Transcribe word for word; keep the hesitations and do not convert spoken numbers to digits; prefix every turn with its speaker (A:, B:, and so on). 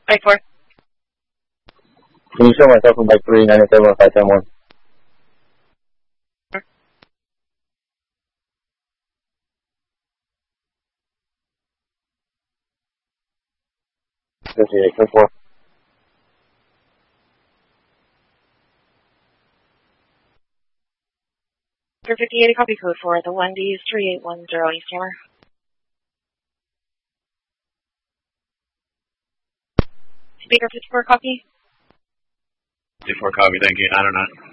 A: Bike four.
B: Can you show myself from bike three, nine eight seven, five ten one? fifty-eight, code four.
A: For fifty-eight, copy code four. The one D is three eight one zero East Hammer. Speaker fifty-four, copy.
C: fifty-four, copy, thank you, nine oh nine.